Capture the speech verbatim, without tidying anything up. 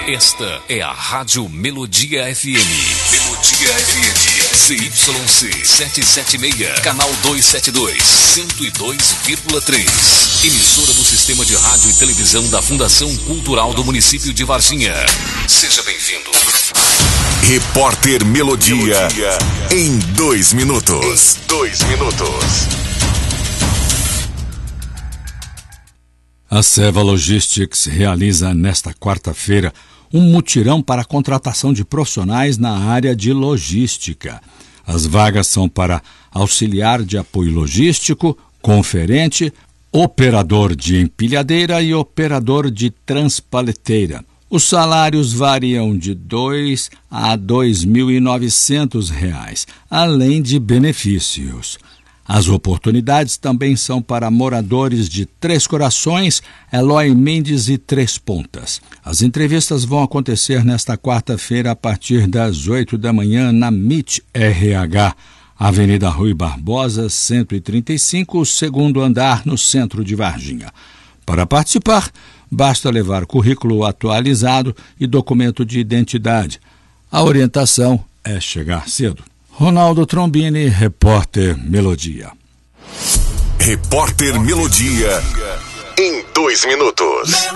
Esta é a Rádio Melodia F M. Melodia F M. Z Y C setecentos e setenta e seis, canal duzentos e setenta e dois, cento e dois vírgula três. Emissora do Sistema de Rádio e Televisão da Fundação Cultural do município de Varginha. Seja bem-vindo. Repórter Melodia, Melodia. Em dois minutos. Em dois minutos. A Seva Logistics realiza nesta quarta-feira um mutirão para a contratação de profissionais na área de logística. As vagas são para auxiliar de apoio logístico, conferente, operador de empilhadeira e operador de transpaleteira. Os salários variam de dois a dois mil e novecentos reais, além de benefícios. As oportunidades também são para moradores de Três Corações, Eloy Mendes e Três Pontas. As entrevistas vão acontecer nesta quarta-feira a partir das oito da manhã na M I T R H, Avenida Rui Barbosa, cento e trinta e cinco, segundo andar, no centro de Varginha. Para participar, basta levar currículo atualizado e documento de identidade. A orientação é chegar cedo. Ronaldo Trombini, Repórter Melodia. Repórter Melodia, em dois minutos.